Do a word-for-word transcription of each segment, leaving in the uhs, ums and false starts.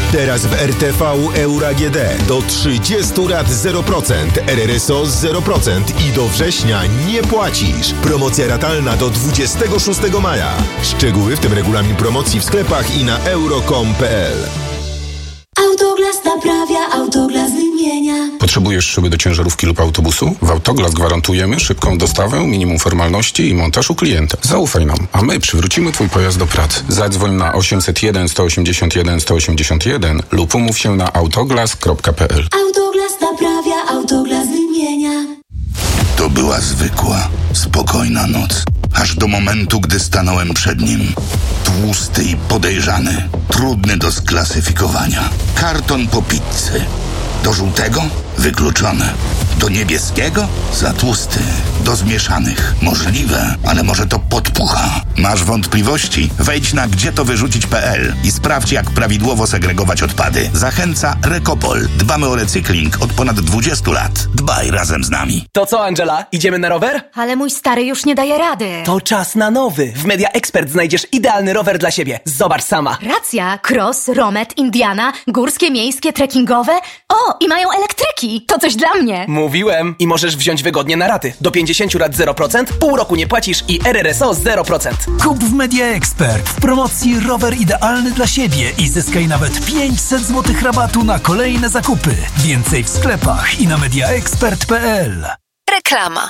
Teraz w R T V Euro A G D do trzydziestu lat zero procent, R R S O zero procent i do września nie płacisz. Promocja ratalna do dwudziestego szóstego maja. Szczegóły, w tym regulamin promocji w sklepach i na euro kropka com kropka p l. Autoglas naprawia, Autoglas wymienia. Potrzebujesz szyby do ciężarówki lub autobusu? W Autoglas gwarantujemy szybką dostawę, minimum formalności i montaż u klienta. Zaufaj nam, a my przywrócimy Twój pojazd do pracy. Zadzwoń na osiemset jeden sto osiemdziesiąt jeden sto osiemdziesiąt jeden lub umów się na autoglas kropka p l. Autoglas naprawia, Autoglas wymienia. To była zwykła, spokojna noc. Aż do momentu, gdy stanąłem przed nim. Tłusty i podejrzany, trudny do sklasyfikowania. Karton po pizzy. Do żółtego? Wykluczone. Do niebieskiego? Za tłusty. Do zmieszanych? Możliwe, ale może to podpucha. Masz wątpliwości? Wejdź na gdzie to wyrzucić kropka p l i sprawdź, jak prawidłowo segregować odpady. Zachęca Recopol. Dbamy o recykling od ponad dwudziestu lat. Dbaj razem z nami. To co, Angela? Idziemy na rower? Ale mój stary już nie daje rady. To czas na nowy. W Media Expert znajdziesz idealny rower dla siebie. Zobacz sama. Racja. Cross, Romet, Indiana, górskie, miejskie, trekkingowe. O, i mają elektryki. To coś dla mnie. Mówiłem. I możesz wziąć wygodnie na raty. Do pięćdziesięciu lat zero procent, pół roku nie płacisz i R R S O zero procent. Kup w Media Expert. W promocji rower idealny dla siebie i zyskaj nawet pięćset złotych rabatu na kolejne zakupy. Więcej w sklepach i na mediaexpert kropka p l. Reklama.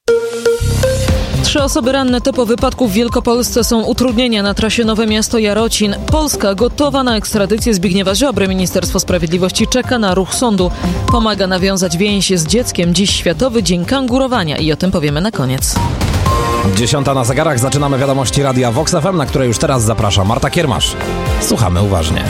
Trzy osoby ranne to po wypadku w Wielkopolsce. Są utrudnienia na trasie Nowe Miasto-Jarocin. Polska gotowa na ekstradycję Zbigniewa Ziobry. Ministerstwo Sprawiedliwości czeka na ruch sądu. Pomaga nawiązać więź z dzieckiem. Dziś Światowy Dzień Kangurowania i o tym powiemy na koniec. Dziesiąta na zegarach. Zaczynamy wiadomości Radia Vox F M, na które już teraz zaprasza Marta Kiermasz. Słuchamy uważnie.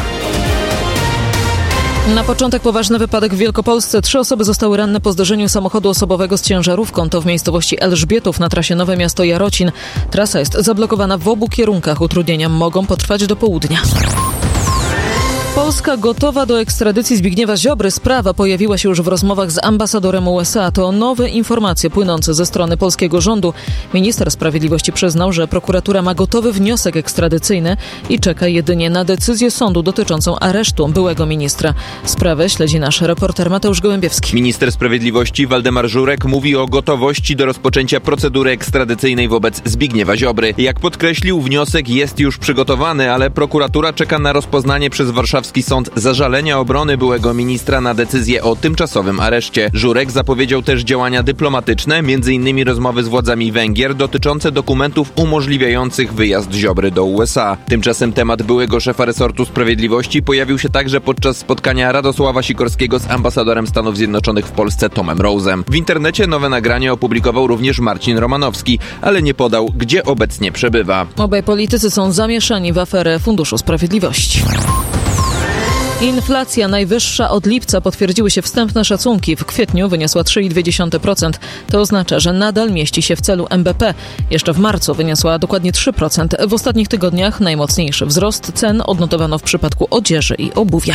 Na początek poważny wypadek w Wielkopolsce. Trzy osoby zostały ranne po zderzeniu samochodu osobowego z ciężarówką. To w miejscowości Elżbietów na trasie Nowe Miasto-Jarocin. Trasa jest zablokowana w obu kierunkach. Utrudnienia mogą potrwać do południa. Polska gotowa do ekstradycji Zbigniewa Ziobry. Sprawa pojawiła się już w rozmowach z ambasadorem U S A. To nowe informacje płynące ze strony polskiego rządu. Minister Sprawiedliwości przyznał, że prokuratura ma gotowy wniosek ekstradycyjny i czeka jedynie na decyzję sądu dotyczącą aresztu byłego ministra. Sprawę śledzi nasz reporter Mateusz Gołębiewski. Minister Sprawiedliwości Waldemar Żurek mówi o gotowości do rozpoczęcia procedury ekstradycyjnej wobec Zbigniewa Ziobry. Jak podkreślił, wniosek jest już przygotowany, ale prokuratura czeka na rozpoznanie przez Warszawski Sąd zażalenia obrony byłego ministra na decyzję o tymczasowym areszcie. Żurek zapowiedział też działania dyplomatyczne, między innymi rozmowy z władzami Węgier dotyczące dokumentów umożliwiających wyjazd Ziobry do U S A. Tymczasem temat byłego szefa resortu sprawiedliwości pojawił się także podczas spotkania Radosława Sikorskiego z ambasadorem Stanów Zjednoczonych w Polsce Tomem Rose'em. W internecie nowe nagranie opublikował również Marcin Romanowski, ale nie podał, gdzie obecnie przebywa. Obaj politycy są zamieszani w aferę Funduszu Sprawiedliwości. Inflacja najwyższa od lipca, potwierdziły się wstępne szacunki. W kwietniu wyniosła trzy przecinek dwa procent. To oznacza, że nadal mieści się w celu M B P. Jeszcze w marcu wyniosła dokładnie trzy procent. W ostatnich tygodniach najmocniejszy wzrost cen odnotowano w przypadku odzieży i obuwia.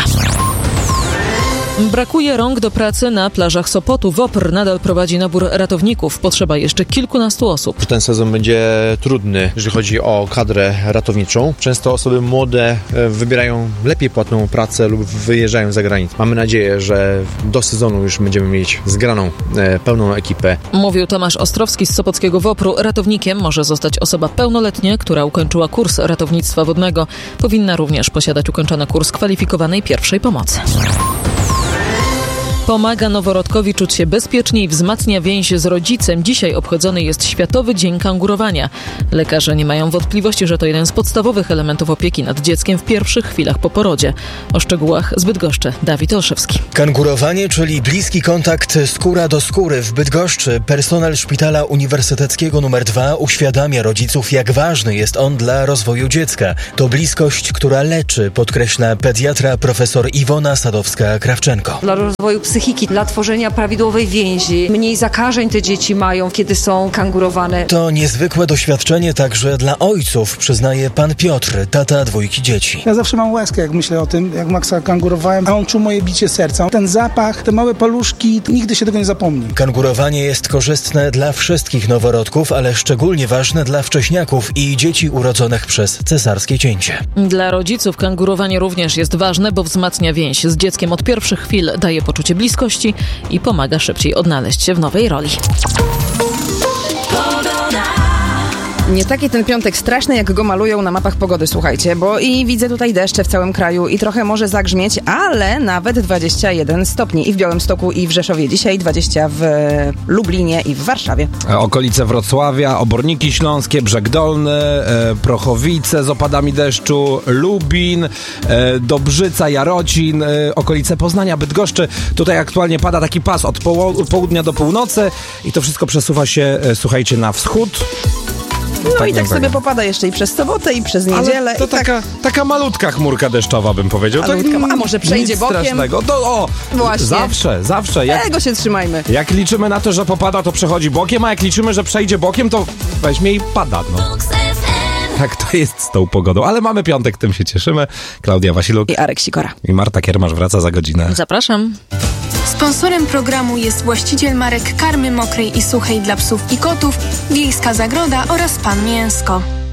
Brakuje rąk do pracy na plażach Sopotu. WOPR nadal prowadzi nabór ratowników. Potrzeba jeszcze kilkunastu osób. Ten sezon będzie trudny, jeżeli chodzi o kadrę ratowniczą. Często osoby młode wybierają lepiej płatną pracę lub wyjeżdżają za granicę. Mamy nadzieję, że do sezonu już będziemy mieć zgraną, pełną ekipę. Mówił Tomasz Ostrowski z Sopockiego WOPR-u. Ratownikiem może zostać osoba pełnoletnia, która ukończyła kurs ratownictwa wodnego. Powinna również posiadać ukończony kurs kwalifikowanej pierwszej pomocy. Pomaga noworodkowi czuć się bezpiecznie i wzmacnia więź z rodzicem. Dzisiaj obchodzony jest Światowy Dzień Kangurowania. Lekarze nie mają wątpliwości, że to jeden z podstawowych elementów opieki nad dzieckiem w pierwszych chwilach po porodzie. O szczegółach z Bydgoszczy Dawid Olszewski. Kangurowanie, czyli bliski kontakt skóra do skóry. W Bydgoszczy personel Szpitala Uniwersyteckiego numer dwa uświadamia rodziców, jak ważny jest on dla rozwoju dziecka. To bliskość, która leczy, podkreśla pediatra profesor Iwona Sadowska-Krawczenko. Dla rozwoju psychicznego psychiki, dla tworzenia prawidłowej więzi. Mniej zakażeń te dzieci mają, kiedy są kangurowane. To niezwykłe doświadczenie także dla ojców, przyznaje pan Piotr, tata dwójki dzieci. Ja zawsze mam łezkę, jak myślę o tym, jak Maxa kangurowałem, a on czuł moje bicie serca. Ten zapach, te małe paluszki, nigdy się tego nie zapomni. Kangurowanie jest korzystne dla wszystkich noworodków, ale szczególnie ważne dla wcześniaków i dzieci urodzonych przez cesarskie cięcie. Dla rodziców kangurowanie również jest ważne, bo wzmacnia więź z dzieckiem od pierwszych chwil, daje poczucie bliskości i pomaga szybciej odnaleźć się w nowej roli. Nie taki ten piątek straszny, jak go malują na mapach pogody, słuchajcie, bo i widzę tutaj deszcze w całym kraju i trochę może zagrzmieć, ale nawet dwadzieścia jeden stopni i w Białymstoku, i w Rzeszowie. Dzisiaj dwadzieścia w Lublinie i w Warszawie. Okolice Wrocławia, Oborniki Śląskie, Brzeg Dolny, e, Prochowice z opadami deszczu, Lubin, e, Dobrzyca, Jarocin, e, okolice Poznania, Bydgoszczy. Tutaj aktualnie pada taki pas od poło- południa do północy i to wszystko przesuwa się, e, słuchajcie, na wschód. No tak i tak tak sobie tak. popada jeszcze i przez sobotę, i przez niedzielę. Ale to i tak... taka, taka malutka chmurka deszczowa, bym powiedział. Malutka, tak, a może przejdzie nic bokiem? strasznego. To, o, Właśnie. Zawsze, zawsze. Jak, Tego się trzymajmy. jak liczymy na to, że popada, to przechodzi bokiem, a jak liczymy, że przejdzie bokiem, to weźmie i pada. No. Tak to jest z tą pogodą. Ale mamy piątek, tym się cieszymy. Klaudia Wasiluk i Arek Sikora. I Marta Kiermasz wraca za godzinę. Zapraszam. Sponsorem programu jest właściciel marek karmy mokrej i suchej dla psów i kotów, Wiejska Zagroda oraz Pan Mięsko.